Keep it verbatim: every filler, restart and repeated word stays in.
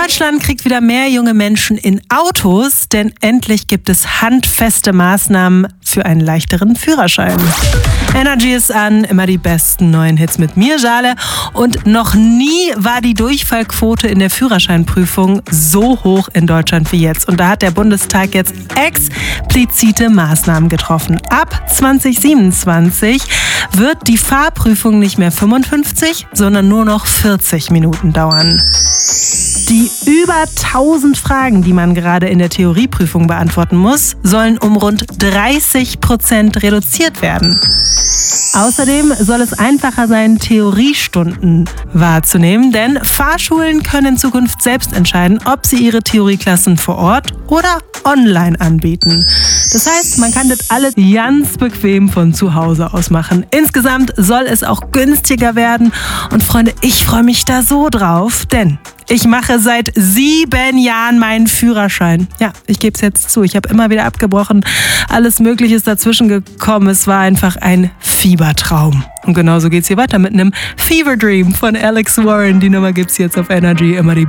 Deutschland kriegt wieder mehr junge Menschen in Autos, denn endlich gibt es handfeste Maßnahmen für einen leichteren Führerschein. Energy ist an, immer die besten neuen Hits mit mir, Jale. Und noch nie war die Durchfallquote in der Führerscheinprüfung so hoch in Deutschland wie jetzt. Und da hat der Bundestag jetzt explizite Maßnahmen getroffen. Ab zwanzig siebenundzwanzig wird die Fahrprüfung nicht mehr fünfundfünfzig, sondern nur noch vierzig Minuten dauern. Die über tausend Fragen, die man gerade in der Theorieprüfung beantworten muss, sollen um rund dreißig Prozent reduziert werden. Außerdem soll es einfacher sein, Theoriestunden wahrzunehmen, denn Fahrschulen können in Zukunft selbst entscheiden, ob sie ihre Theorieklassen vor Ort oder online anbieten. Das heißt, man kann das alles ganz bequem von zu Hause aus machen. Insgesamt soll es auch günstiger werden. Und Freunde, ich freue mich da so drauf, denn ich mache seit sieben Jahren meinen Führerschein. Ja, ich gebe es jetzt zu. Ich habe immer wieder abgebrochen. Alles Mögliche ist dazwischen gekommen. Es war einfach ein Fiebertraum. Und genauso geht's hier weiter mit einem Fever Dream von Alex Warren. Die Nummer gibt's jetzt auf Energy. Immer die